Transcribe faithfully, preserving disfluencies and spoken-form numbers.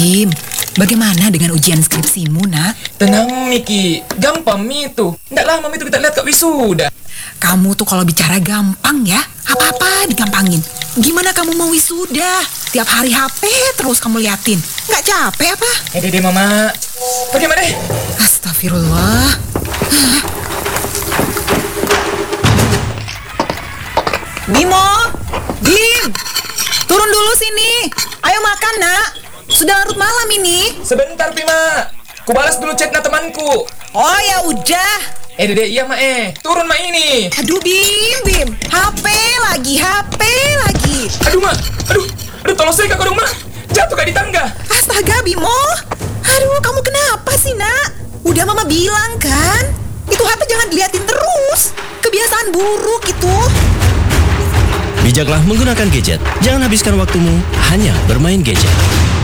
Bim, bagaimana dengan ujian skripsimu, nak? Tenang, Miki. Gampang, Mi itu. Nggak lama Mi itu kita lihat Kak wisuda. Kamu tuh kalau bicara gampang ya, apa-apa digampangin. Gimana kamu mau wisuda? Tiap hari H P terus kamu liatin. Nggak capek apa? Eh, dede mama. Bagaimana deh? Astagfirullah. Bimo, Bim, turun dulu sini. Ayo makan, nak. Sudah larut malam ini. Sebentar, Bima. Ku balas dulu chatnya temanku. Oh ya udah. Eh, dede, iya, Ma. Eh. Turun, Ma, ini. Aduh, Bim, Bim. H P lagi, H P lagi. Aduh, Ma. Aduh. Aduh, tolong saya, Kak, dong, Ma. Jatuh, Kak, di tangga. Astaga, Bimo. Aduh, kamu kenapa sih, nak? Udah mama bilang kan? Itu H P jangan diliatin terus. Kebiasaan buruk itu. Bijaklah menggunakan gadget. Jangan habiskan waktumu hanya bermain gadget.